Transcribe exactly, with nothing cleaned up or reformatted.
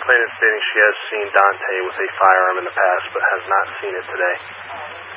plaintiff stating she has seen Dante with a firearm in the past, but has not seen it today.